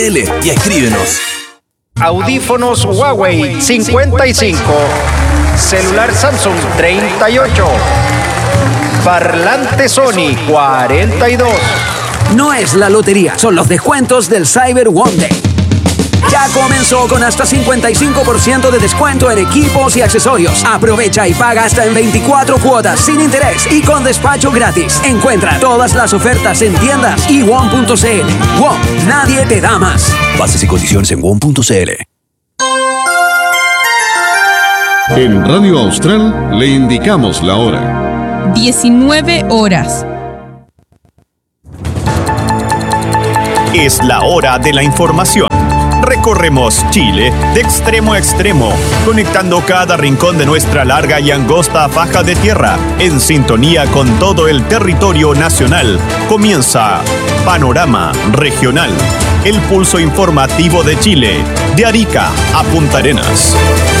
Y escríbenos. Audífonos Huawei 55, celular Samsung 38, parlante Sony 42. No es la lotería, son los descuentos del Cyber One Day. Ya comenzó con hasta 55% de descuento en equipos y accesorios. Aprovecha y paga hasta en 24 cuotas sin interés y con despacho gratis. Encuentra todas las ofertas en tiendas y WOM.cl. WOM, nadie te da más. Bases y condiciones en WOM.cl. En Radio Austral le indicamos la hora. 19 horas. Es la hora de la información. Recorremos Chile de extremo a extremo, conectando cada rincón de nuestra larga y angosta faja de tierra, en sintonía con todo el territorio nacional. Comienza Panorama Regional, el pulso informativo de Chile, de Arica a Punta Arenas.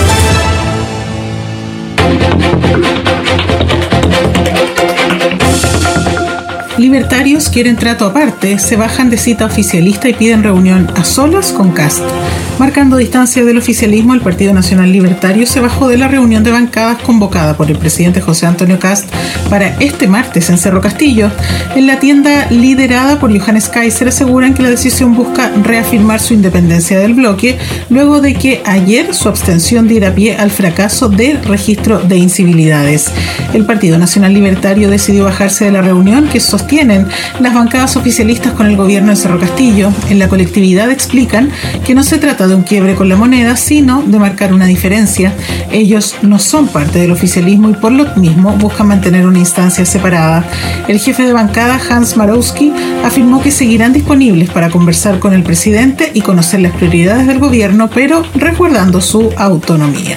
Libertarios quieren trato aparte, se bajan de cita oficialista y piden reunión a solas con Kast. Marcando distancia del oficialismo, el Partido Nacional Libertario se bajó de la reunión de bancadas convocada por el presidente José Antonio Kast para este martes en Cerro Castillo. En la tienda liderada por Johannes Kaiser aseguran que la decisión busca reafirmar su independencia del bloque, luego de que ayer su abstención diera pie al fracaso del registro de incivilidades. El Partido Nacional Libertario decidió bajarse de la reunión que sostienen las bancadas oficialistas con el gobierno de Cerro Castillo. En la colectividad explican que no se trata de un quiebre con la moneda, sino de marcar una diferencia. Ellos no son parte del oficialismo y por lo mismo buscan mantener una instancia separada. El jefe de bancada, Hans Marowski, afirmó que seguirán disponibles para conversar con el presidente y conocer las prioridades del gobierno, pero resguardando su autonomía.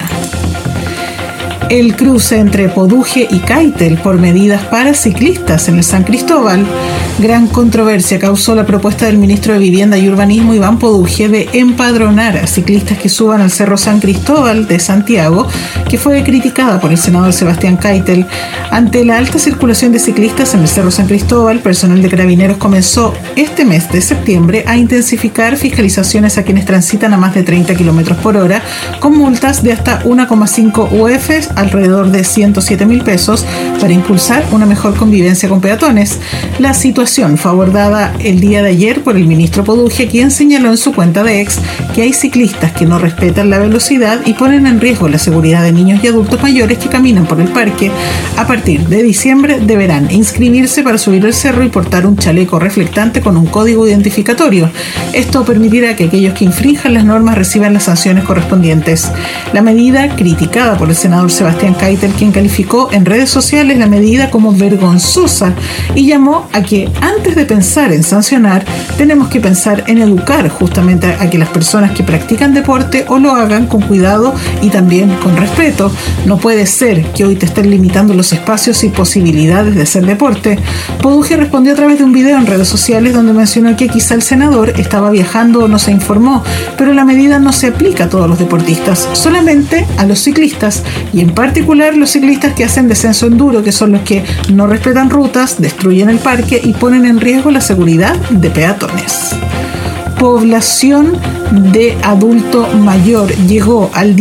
El cruce entre Poduje y Keitel por medidas para ciclistas en el San Cristóbal. Gran controversia causó la propuesta del ministro de Vivienda y Urbanismo, Iván Poduje, de empadronar a ciclistas que suban al Cerro San Cristóbal de Santiago, que fue criticada por el senador Sebastián Keitel. Ante la alta circulación de ciclistas en el Cerro San Cristóbal, personal de Carabineros comenzó este mes de septiembre a intensificar fiscalizaciones a quienes transitan a más de 30 km por hora, con multas de hasta 1,5 UF, alrededor de 107.000 pesos, para impulsar una mejor convivencia con peatones. La situación fue abordada el día de ayer por el ministro Poduje, quien señaló en su cuenta de X que hay ciclistas que no respetan la velocidad y ponen en riesgo la seguridad de niños y adultos mayores que caminan por el parque. A partir de diciembre deberán inscribirse para subir el cerro y portar un chaleco reflectante con un código identificatorio. Esto permitirá que aquellos que infrinjan las normas reciban las sanciones correspondientes. La medida, criticada por el senador Sebastián Keitel, quien calificó en redes sociales la medida como vergonzosa y llamó a que antes de pensar en sancionar, tenemos que pensar en educar justamente a que las personas que practican deporte o lo hagan con cuidado y también con respeto. No puede ser que hoy te estén limitando los espacios y posibilidades de hacer deporte. Poduje respondió a través de un video en redes sociales donde mencionó que quizá el senador estaba viajando o no se informó, pero la medida no se aplica a todos los deportistas, solamente a los ciclistas, y en particular los ciclistas que hacen descenso enduro, que son los que no respetan rutas, destruyen el parque y ponen en riesgo la seguridad de peatones. Población de adulto mayor llegó al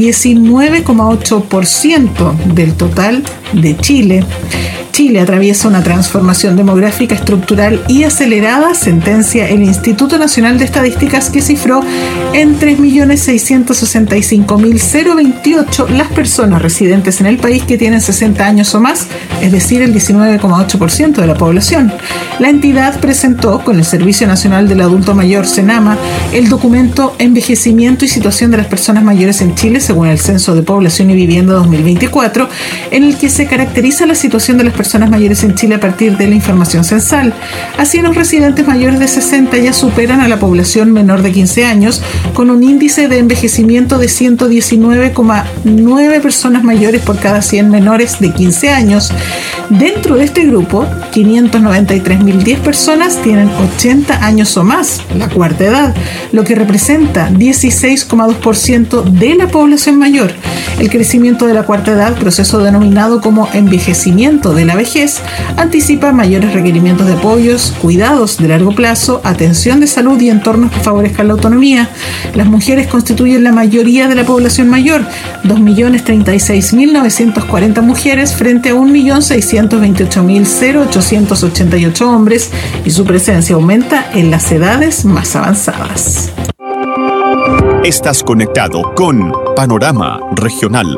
19,8% del total de Chile. Chile atraviesa una transformación demográfica estructural y acelerada, sentencia el Instituto Nacional de Estadísticas, que cifró en 3.665.028 las personas residentes en el país que tienen 60 años o más, es decir, el 19,8% de la población. La entidad presentó con el Servicio Nacional del Adulto Mayor, SENAMA, el documento Envejecimiento y Situación de las Personas Mayores en Chile, según el Censo de Población y Vivienda 2024, en el que se caracteriza la situación de las personas mayores en Chile a partir de la información censal. Así, los residentes mayores de 60 ya superan a la población menor de 15 años, con un índice de envejecimiento de 119,9 personas mayores por cada 100 menores de 15 años. Dentro de este grupo, 593.010 personas tienen 80 años o más, la cuarta edad, lo que representa 16,2% de la población mayor. El crecimiento de la cuarta edad, proceso denominado como envejecimiento de la la vejez, anticipa mayores requerimientos de apoyos, cuidados de largo plazo, atención de salud y entornos que favorezcan la autonomía. Las mujeres constituyen la mayoría de la población mayor, 2.036.940 mujeres frente a 1.628.888 hombres, y su presencia aumenta en las edades más avanzadas. Estás conectado con Panorama Regional.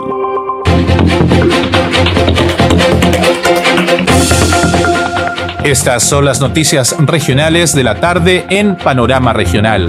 Estas son las noticias regionales de la tarde en Panorama Regional.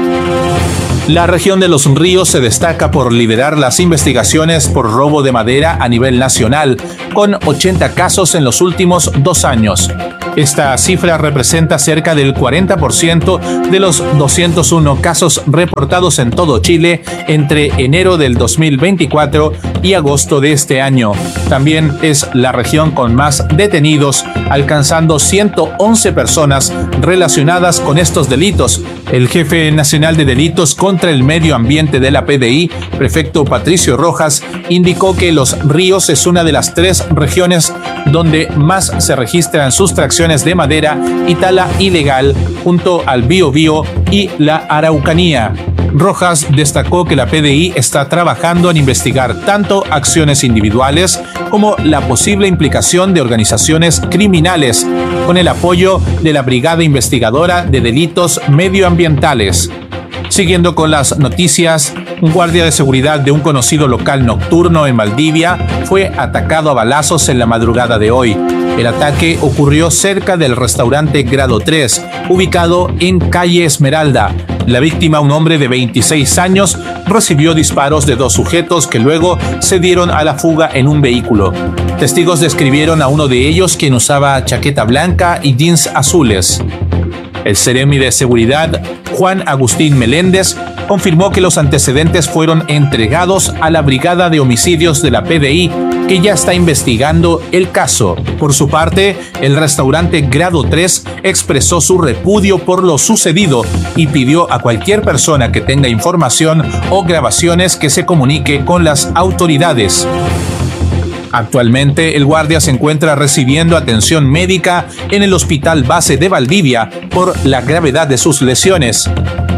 La región de Los Ríos se destaca por liderar las investigaciones por robo de madera a nivel nacional, con 80 casos en los últimos 2 años. Esta cifra representa cerca del 40% de los 201 casos reportados en todo Chile entre enero del 2024 y agosto de este año. También es la región con más detenidos, alcanzando 111 personas relacionadas con estos delitos. El jefe nacional de delitos contra el medio ambiente de la PDI, prefecto Patricio Rojas, indicó que Los Ríos es una de las 3 regiones donde más se registran sustracciones de madera y tala ilegal, junto al Biobío y la Araucanía. Rojas destacó que la PDI está trabajando en investigar tanto acciones individuales como la posible implicación de organizaciones criminales, con el apoyo de la Brigada Investigadora de Delitos Medioambientales. Siguiendo con las noticias, un guardia de seguridad de un conocido local nocturno en Valdivia fue atacado a balazos en la madrugada de hoy. El ataque ocurrió cerca del restaurante Grado 3, ubicado en calle Esmeralda. La víctima, un hombre de 26 años, recibió disparos de 2 sujetos que luego se dieron a la fuga en un vehículo. Testigos describieron a uno de ellos, quien usaba chaqueta blanca y jeans azules. El seremi de seguridad, Juan Agustín Meléndez, confirmó que los antecedentes fueron entregados a la Brigada de Homicidios de la PDI, que ya está investigando el caso. Por su parte, el restaurante Grado 3 expresó su repudio por lo sucedido y pidió a cualquier persona que tenga información o grabaciones que se comunique con las autoridades. Actualmente, el guardia se encuentra recibiendo atención médica en el Hospital Base de Valdivia por la gravedad de sus lesiones.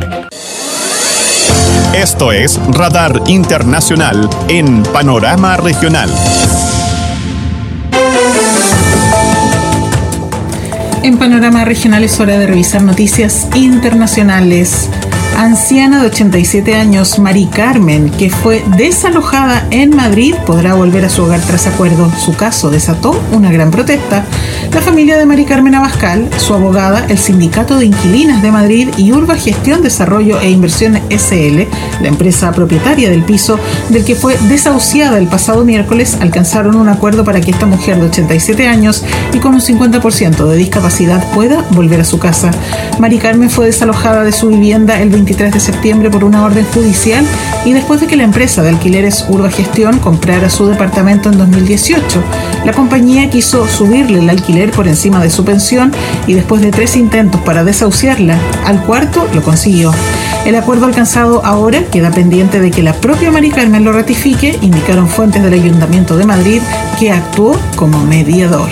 Esto es Radar Internacional en Panorama Regional. En Panorama Regional es hora de revisar noticias internacionales. Anciana de 87 años, Mari Carmen, que fue desalojada en Madrid, podrá volver a su hogar tras acuerdo. Su caso desató una gran protesta. La familia de Mari Carmen Abascal, su abogada, el Sindicato de Inquilinas de Madrid y Urba Gestión, Desarrollo e Inversión SL, la empresa propietaria del piso del que fue desahuciada el pasado miércoles, alcanzaron un acuerdo para que esta mujer de 87 años y con un 50% de discapacidad pueda volver a su casa. Mari Carmen fue desalojada de su vivienda el 23 de septiembre por una orden judicial y después de que la empresa de alquileres Urba Gestión comprara su departamento en 2018. La compañía quiso subirle el alquiler por encima de su pensión y después de 3 intentos para desahuciarla, al cuarto lo consiguió. El acuerdo alcanzado ahora queda pendiente de que la propia Mari Carmen lo ratifique, indicaron fuentes del Ayuntamiento de Madrid, que actuó como mediador.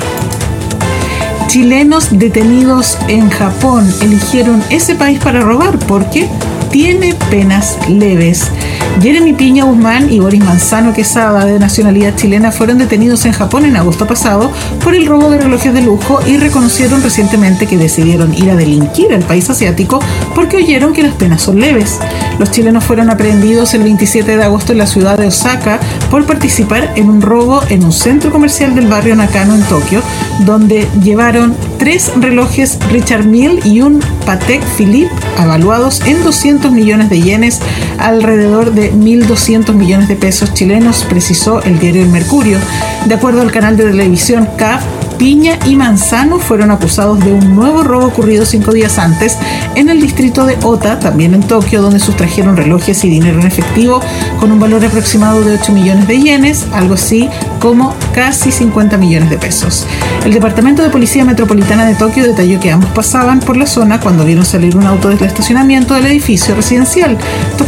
Chilenos detenidos en Japón eligieron ese país para robar porque tiene penas leves. Jeremy Piña Guzmán y Boris Manzano Quesada, de nacionalidad chilena, fueron detenidos en Japón en agosto pasado por el robo de relojes de lujo y reconocieron recientemente que decidieron ir a delinquir al país asiático porque oyeron que las penas son leves. Los chilenos fueron aprehendidos el 27 de agosto en la ciudad de Osaka por participar en un robo en un centro comercial del barrio Nakano en Tokio, donde llevaron 3 relojes Richard Mille y un Patek Philippe avaluados en 200 millones de yenes, alrededor de 1.200 millones de pesos chilenos, precisó el diario El Mercurio. De acuerdo al canal de televisión CAF, Piña y Manzano fueron acusados de un nuevo robo ocurrido 5 días antes en el distrito de Ota, también en Tokio, donde sustrajeron relojes y dinero en efectivo con un valor aproximado de 8 millones de yenes, algo así como casi 50 millones de pesos. El Departamento de Policía Metropolitana de Tokio detalló que ambos pasaban por la zona cuando vieron salir un auto del estacionamiento del edificio residencial.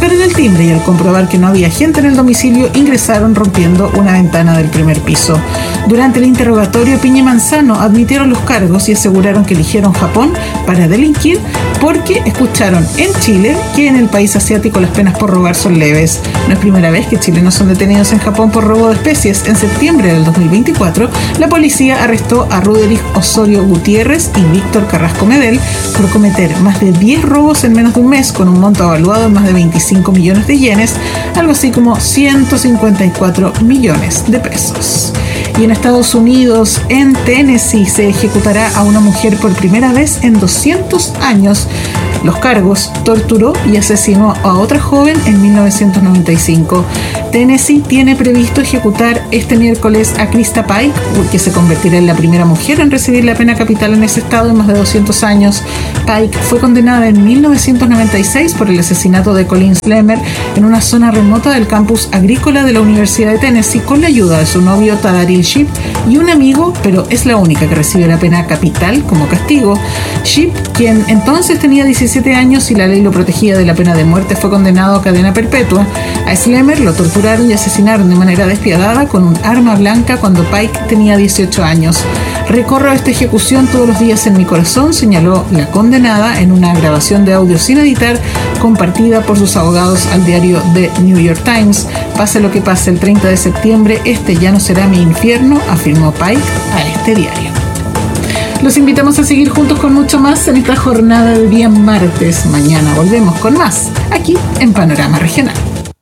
Tocaron el timbre y al comprobar que no había gente en el domicilio, ingresaron rompiendo una ventana del primer piso. Durante el interrogatorio, Piña y Manzano admitieron los cargos y aseguraron que eligieron Japón para delinquir porque escucharon en Chile que en el país asiático las penas por robar son leves. No es primera vez que chilenos son detenidos en Japón por robo de especies. En septiembre del 2024, la policía arrestó a Ruderick Osorio Gutiérrez y Víctor Carrasco Medel por cometer más de 10 robos en menos de un mes, con un monto evaluado en más de 25 millones de yenes, algo así como 154 millones de pesos. Y en Estados Unidos, en Tennessee, se ejecutará a una mujer por primera vez en 200 años. Los cargos: torturó y asesinó a otra joven en 1995. Tennessee tiene previsto ejecutar este miércoles a Krista Pike, que se convertirá en la primera mujer en recibir la pena capital en ese estado en más de 200 años. Pike fue condenada en 1996 por el asesinato de Colin Slemmer en una zona remota del campus agrícola de la Universidad de Tennessee con la ayuda de su novio Tadaril Sheep y un amigo, pero es la única que recibe la pena capital como castigo. Sheep, quien entonces tenía 17 años y la ley lo protegía de la pena de muerte, fue condenado a cadena perpetua. A Slemmer lo torturaron y asesinaron de manera despiadada con un arma blanca cuando Pike tenía 18 años. Recorro esta ejecución todos los días en mi corazón, señaló la condenada en una grabación de audio sin editar compartida por sus abogados al diario The New York Times. Pase lo que pase el 30 de septiembre, este ya no será mi infierno, afirmó Pike a este diario. Los invitamos a seguir juntos con mucho más en esta jornada de día martes. Mañana volvemos con más, aquí en Panorama Regional.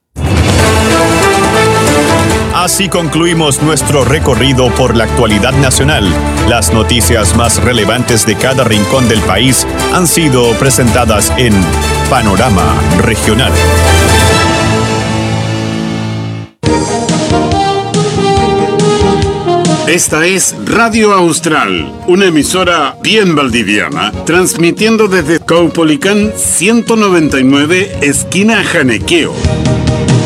Así concluimos nuestro recorrido por la actualidad nacional. Las noticias más relevantes de cada rincón del país han sido presentadas en Panorama Regional. Esta es Radio Austral, una emisora bien valdiviana, transmitiendo desde Caupolicán 199, esquina Janequeo.